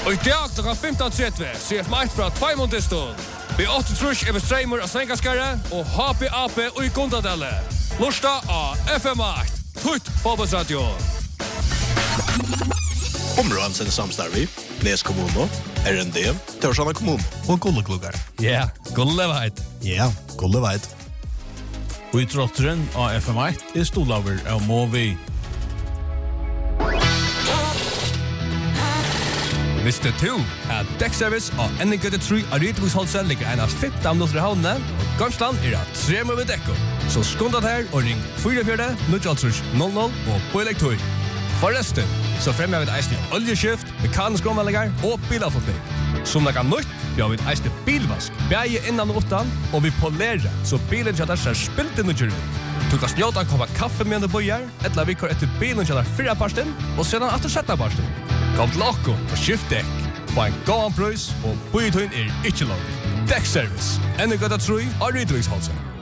Og I dag klokka 15.30 ser F1 fra Tveimontiston. Vi 8-trusk er bestreimer av Sengaskare og HPAP og i Gondadelle. Lorsta av FM8. Tutt fotballsradio. Områden samstarvi, Nes kommune, RND, Torsjana kommune og Gullekluggar. Ja, Gulleveit. Ja, Gulleveit. Og i trotteren av FM8 er stolaver av Movi. Visste du at dekkservice og NG3 av Rytebruksholset ligger en av 15 minutter i havnene, og Gamsland er av 3 med dekko. Så skundet her og ring 44-000 og på elektor. Forresten, så fremmer vi et eisende oljeskift, mekanisk omveldinger og bilavfortning. Som det kan nytt, vi har et eisende bilvask, beie innan og utan, og vi polerer, så bilen kjøtter ser spilt inn og kjører ut. Du kan snjåta komme kaffe med en bøyer, eller vi kjører etter bilen kjøtter 4 parsten, og sedan etter 17 parsten. Kom til Akko og skift dekk. Få en god pris, og bøyetøyen er ikke langt. Dekkservice. NG3 av Rytebruksholset.